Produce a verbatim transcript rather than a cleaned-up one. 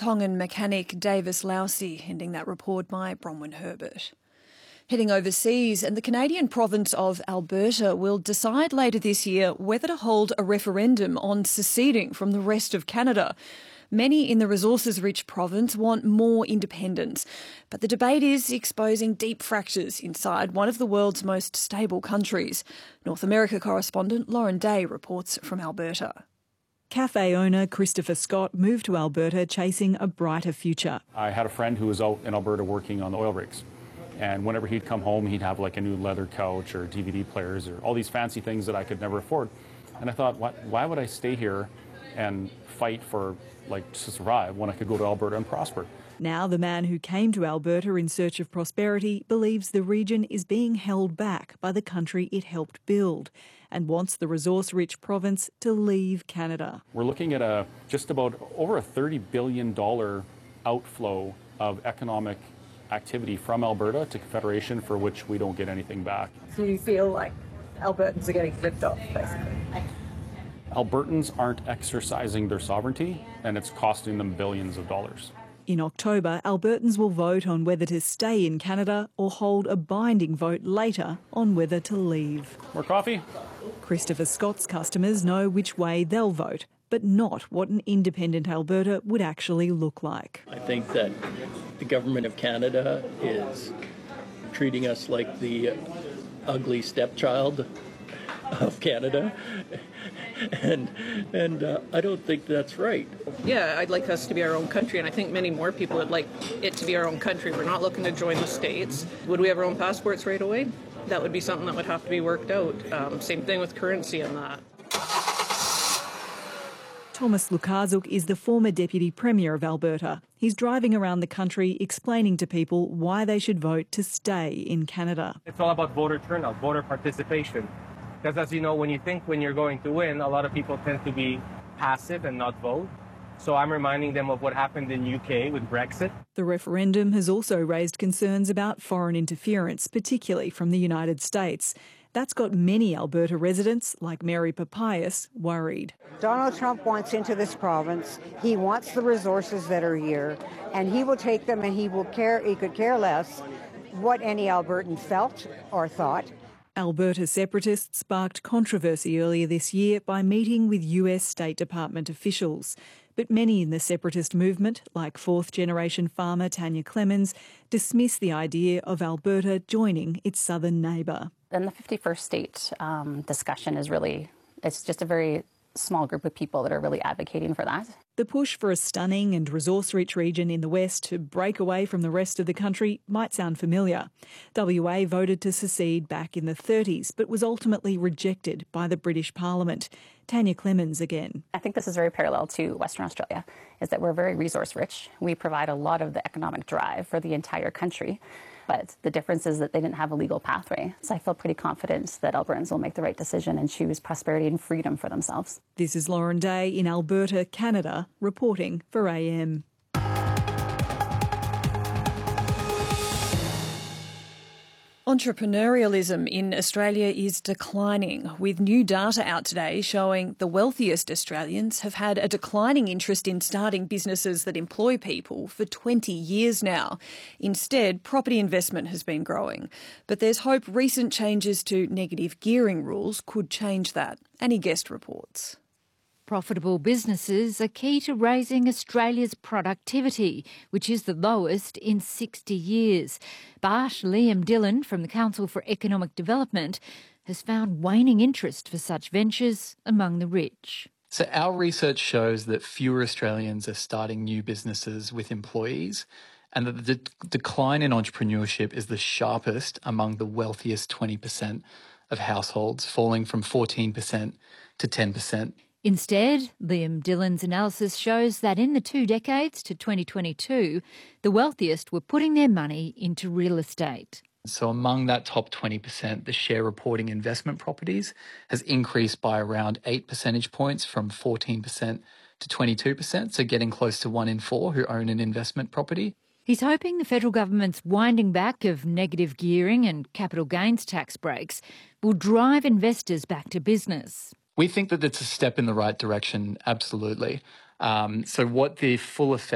Tongan mechanic Davis Lousy, ending that report by Bronwyn Herbert. Heading overseas, and the Canadian province of Alberta will decide later this year whether to hold a referendum on seceding from the rest of Canada. Many in the resources-rich province want more independence, but the debate is exposing deep fractures inside one of the world's most stable countries. North America correspondent Lauren Day reports from Alberta. Cafe owner Christopher Scott moved to Alberta chasing a brighter future. I had a friend who was out in Alberta working on the oil rigs, and whenever he'd come home, he'd have like a new leather couch or D V D players or all these fancy things that I could never afford. And I thought, why, why would I stay here and fight for like to survive when I could go to Alberta and prosper? Now the man who came to Alberta in search of prosperity believes the region is being held back by the country it helped build and wants the resource-rich province to leave Canada. We're looking at a just about over a thirty billion dollars outflow of economic activity from Alberta to Confederation for which we don't get anything back. So you feel like Albertans are getting ripped off, basically? Albertans aren't exercising their sovereignty, and it's costing them billions of dollars. In October, Albertans will vote on whether to stay in Canada or hold a binding vote later on whether to leave. More coffee? Christopher Scott's customers know which way they'll vote, but not what an independent Alberta would actually look like. I think that the government of Canada is treating us like the ugly stepchild of Canada, and and uh, I don't think that's right. Yeah, I'd like us to be our own country, and I think many more people would like it to be our own country. We're not looking to join the States. Would we have our own passports right away? That would be something that would have to be worked out. Um, same thing with currency and that. Thomas Lukaszuk is the former Deputy Premier of Alberta. He's driving around the country explaining to people why they should vote to stay in Canada. It's all about voter turnout, voter participation. Because as you know, when you think when you're going to win, a lot of people tend to be passive and not vote. So I'm reminding them of what happened in U K with Brexit. The referendum has also raised concerns about foreign interference, particularly from the United States. That's got many Alberta residents, like Mary Papias, worried. Donald Trump wants into this province. He wants the resources that are here, and he will take them, and he will care. He could care less what any Albertan felt or thought. Alberta separatists sparked controversy earlier this year by meeting with U S State Department officials. But many in the separatist movement, like fourth-generation farmer Tanya Clemens, dismiss the idea of Alberta joining its southern neighbour. And the fifty-first state um, discussion is really, it's just a very small group of people that are really advocating for that. The push for a stunning and resource-rich region in the west to break away from the rest of the country might sound familiar. W A voted to secede back in the thirties, but was ultimately rejected by the British Parliament. Tanya Clemens again. I think this is very parallel to Western Australia, is that we're very resource-rich. We provide a lot of the economic drive for the entire country. But the difference is that they didn't have a legal pathway. So I feel pretty confident that Albertans will make the right decision and choose prosperity and freedom for themselves. This is Lauren Day in Alberta, Canada, reporting for A M. Entrepreneurialism in Australia is declining, with new data out today showing the wealthiest Australians have had a declining interest in starting businesses that employ people for twenty years now. Instead, property investment has been growing. But there's hope recent changes to negative gearing rules could change that. Annie Guest reports. Profitable businesses are key to raising Australia's productivity, which is the lowest in sixty years. But Liam Dillon from the Council for Economic Development has found waning interest for such ventures among the rich. So our research shows that fewer Australians are starting new businesses with employees, and that the de- decline in entrepreneurship is the sharpest among the wealthiest twenty percent of households, falling from fourteen percent to ten percent. Instead, Liam Dillon's analysis shows that in the two decades to twenty twenty-two, the wealthiest were putting their money into real estate. So among that top twenty percent, the share reporting investment properties has increased by around eight percentage points from fourteen percent to twenty-two percent, so getting close to one in four who own an investment property. He's hoping the federal government's winding back of negative gearing and capital gains tax breaks will drive investors back to business. We think that it's a step in the right direction, absolutely. Um, so what the full effect